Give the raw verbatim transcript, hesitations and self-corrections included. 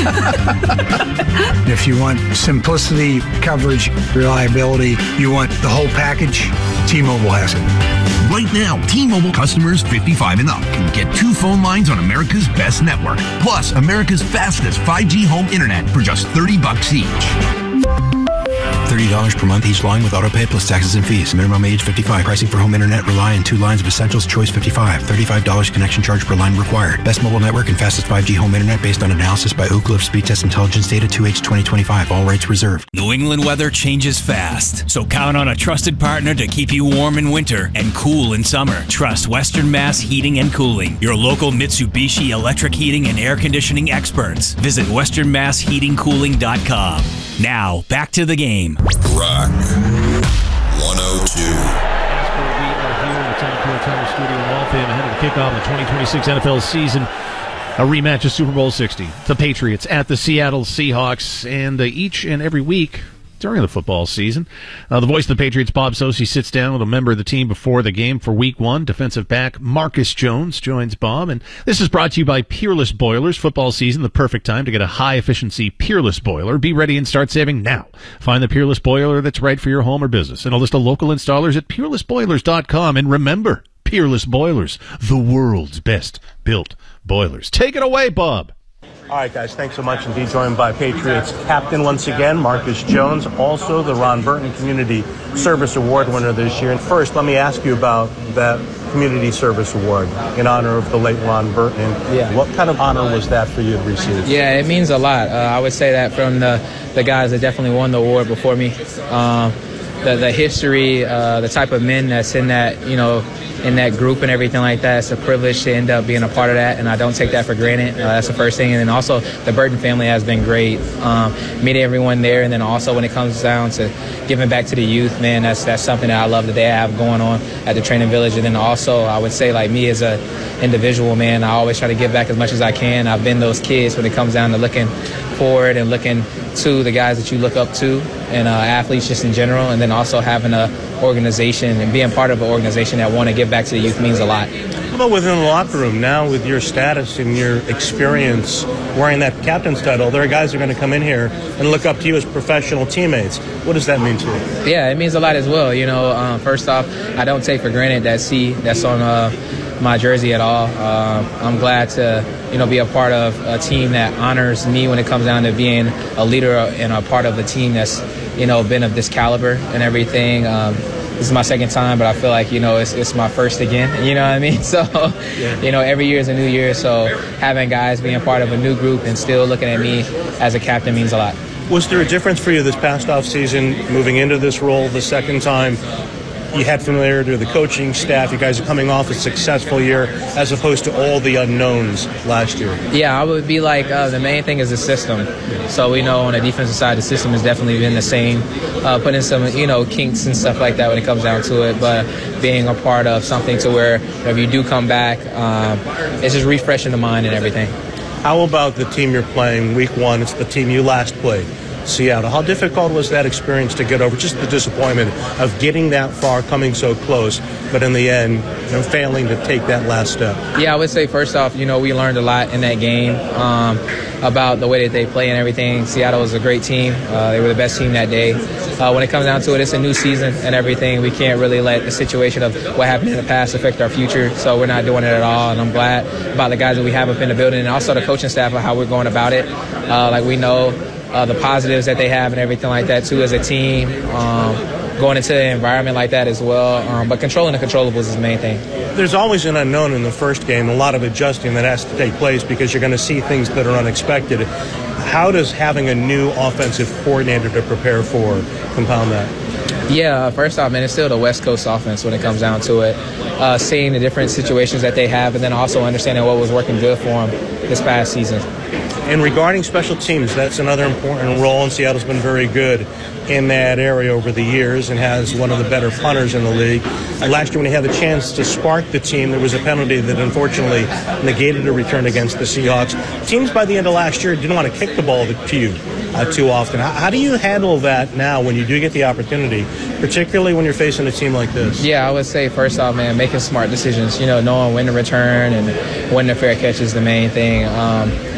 If you want simplicity, coverage, reliability, you want the whole package, T-Mobile has it. Right now, T-Mobile customers fifty-five and up can get two phone lines on America's best network, plus America's fastest five G home internet for just thirty bucks each. thirty dollars per month each line with autopay plus taxes and fees. Minimum age fifty-five. Pricing for home internet rely on two lines of Essentials Choice fifty-five. thirty-five dollars connection charge per line required. Best mobile network and fastest five G home internet based on analysis by Oak Cliff Speed Test Intelligence Data two H twenty twenty-five. All rights reserved. New England weather changes fast, so count on a trusted partner to keep you warm in winter and cool in summer. Trust Western Mass Heating and Cooling, your local Mitsubishi electric heating and air conditioning experts. Visit western mass heating cooling dot com. Now, back to the game. Rock one oh two. We are here in the Tenneco Tire Studio in Waltham ahead of the kickoff of the twenty twenty-six N F L season. A rematch of Super Bowl sixty. The Patriots at the Seattle Seahawks, and uh, each and every week during the football season, uh, the voice of the Patriots, Bob Socci, sits down with a member of the team before the game for week one. Defensive back Marcus Jones joins Bob, and this is brought to you by Peerless Boilers. Football season, the perfect time to get a high-efficiency Peerless Boiler. Be ready and start saving now. Find the Peerless Boiler that's right for your home or business, and a list of local installers at peerless boilers dot com. And remember, Peerless Boilers, the world's best built boilers. Take it away, Bob. All right, guys, thanks so much. And be joined by Patriots captain once again, Marcus Jones, also the Ron Burton Community Service Award winner this year. And first, let me ask you about that Community Service Award in honor of the late Ron Burton. And yeah. What kind of honor was that for you to receive? Yeah, it means a lot. Uh, I would say that from the, the guys that definitely won the award before me. Um, the, the history, uh, the type of men that's in that, you know, in that group and everything like that. It's a privilege to end up being a part of that, and I don't take that for granted. Uh, that's the first thing. And then also the Burton family has been great. Um, meeting everyone there, and then also when it comes down to giving back to the youth, man, that's that's something that I love that they have going on at the training village. And then also I would say, like, me as a individual, man, I always try to give back as much as I can. I've been those kids when it comes down to looking forward and looking to the guys that you look up to, and uh, athletes just in general, and then also having a organization and being part of an organization that want to give back to the youth means a lot. How about within the locker room now, with your status and your experience wearing that captain's title? There are guys who are going to come in here and look up to you as professional teammates. What does that mean to you? Yeah, it means a lot as well. You know, um, first off, I don't take for granted that C that's on uh, my jersey at all. Uh, I'm glad to, you know, be a part of a team that honors me when it comes down to being a leader and a part of a team that's, you know, been of this caliber and everything. Um, this is my second time, but I feel like, you know, it's it's my first again. You know what I mean? So, yeah. You know, every year is a new year. So having guys being part of a new group and still looking at me as a captain means a lot. Was there a difference for you this past off season, moving into this role the second time? You had familiarity with the coaching staff. You guys are coming off a successful year as opposed to all the unknowns last year. Yeah, I would be like, uh, the main thing is the system. So we know on the defensive side, the system has definitely been the same. Uh, putting some, you know, kinks and stuff like that when it comes down to it. But being a part of something to where, you know, if you do come back, um, it's just refreshing the mind and everything. How about the team you're playing week one? It's the team you last played, Seattle. How difficult was that experience to get over? Just the disappointment of getting that far, coming so close, but in the end, you know, failing to take that last step. Yeah, I would say first off, you know, we learned a lot in that game um, about the way that they play and everything. Seattle was a great team. Uh, they were the best team that day. Uh, when it comes down to it, it's a new season and everything. We can't really let the situation of what happened in the past affect our future, so we're not doing it at all. And I'm glad about the guys that we have up in the building, and also the coaching staff of how we're going about it. Uh, like we know Uh, the positives that they have and everything like that, too, as a team, um, going into an environment like that as well. Um, but controlling the controllables is the main thing. There's always an unknown in the first game, a lot of adjusting that has to take place because you're going to see things that are unexpected. How does having a new offensive coordinator to prepare for compound that? Yeah, first off, man, it's still the West Coast offense when it comes down to it. Uh, seeing the different situations that they have, and then also understanding what was working good for them this past season. And regarding special teams, that's another important role, and Seattle's been very good in that area over the years and has one of the better punters in the league. Uh, last year when he had the chance to spark the team, there was a penalty that unfortunately negated a return against the Seahawks. Teams by the end of last year didn't want to kick the ball to you uh, too often. How, how do you handle that now when you do get the opportunity, particularly when you're facing a team like this? Yeah, I would say first off, man, making smart decisions, you know, knowing when to return and when the fair catch is the main thing. Um,